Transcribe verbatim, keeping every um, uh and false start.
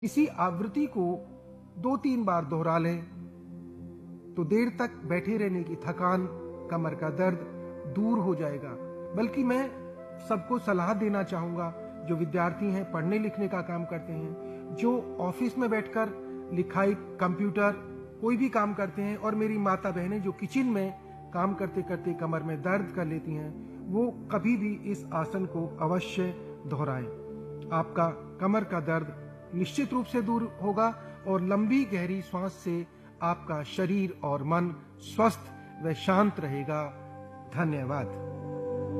इसी आवृत्ति को दो तीन बार दोहरा लें तो देर तक बैठे रहने की थकान, कमर का दर्द दूर हो जाएगा। बल्कि मैं सबको सलाह देना चाहूंगा, जो विद्यार्थी हैं, पढ़ने लिखने का काम करते हैं, जो ऑफिस में बैठकर लिखाई, कंप्यूटर, कोई भी काम करते हैं, और मेरी माता बहनें जो किचन में काम करते करते कमर में दर्द कर लेती हैं, वो कभी भी इस आसन को अवश्य दोहराएं। आपका कमर का दर्द निश्चित रूप से दूर होगा और लंबी गहरी सांस से आपका शरीर और मन स्वस्थ व शांत रहेगा। धन्यवाद।